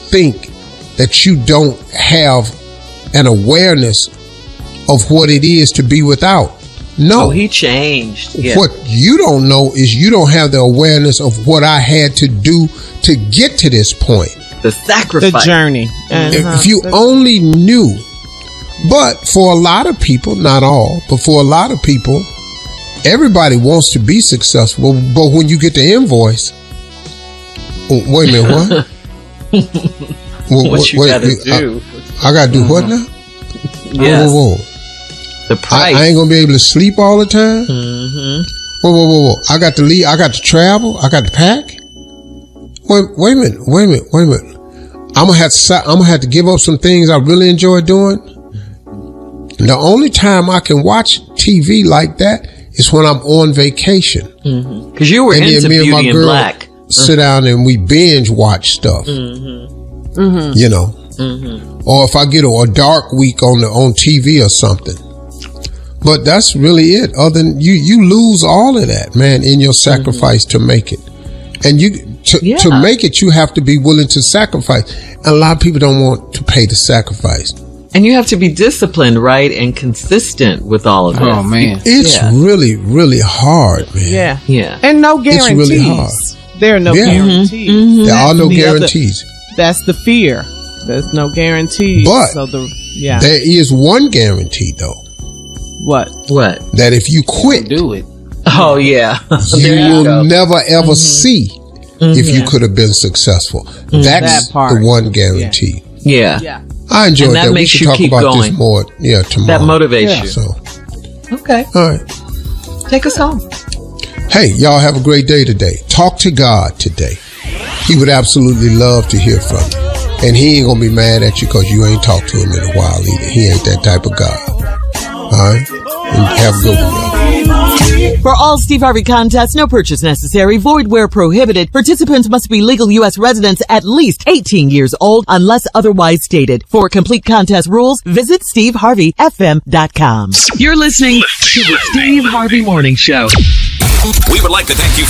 think that you don't have an awareness of what it is to be without. No. Oh, he changed. Yeah. What you don't know is you don't have the awareness of what I had to do to get to this point. The sacrifice. The journey. If you only knew. But for a lot of people, not all, but for a lot of people, everybody wants to be successful. But when you get the invoice, wait a minute, what? What you gotta do? I gotta do what now? Yes. Whoa. The price. I ain't gonna be able to sleep all the time. Mm-hmm. Whoa. I got to leave. I got to travel. I got to pack. Wait a minute. I'm gonna have to give up some things I really enjoy doing. The only time I can watch TV like that is when I'm on vacation. Because you were into Beauty and Black. Sit down and we binge watch stuff. You know. Or if I get a dark week on TV or something. But that's really it. Other than you lose all of that, man, in your sacrifice to make it. And to make it, you have to be willing to sacrifice. And a lot of people don't want to pay the sacrifice. And you have to be disciplined, right? And consistent with all of this. Oh, man. It's really, really hard, man. Yeah. And no guarantees. It's really hard. There are no guarantees. There are no guarantees. That's the fear. There's no guarantees. But there is one guarantee, though. What? That if you quit, do it. Oh, yeah. you will never ever see if you could have been successful. That's the one guarantee. Yeah. I enjoyed that. Makes we should talk about going. this more. Yeah, tomorrow. That motivates you. So, okay. All right. Take us home. Hey, y'all have a great day today. Talk to God today. He would absolutely love to hear from you. And he ain't going to be mad at you because you ain't talked to him in a while either. He ain't that type of guy. All right? And have a good one, y'all. For all Steve Harvey contests, no purchase necessary, void where prohibited. Participants must be legal U.S. residents at least 18 years old unless otherwise stated. For complete contest rules, visit SteveHarveyFM.com. You're listening to the Steve Harvey Morning Show. We would like to thank you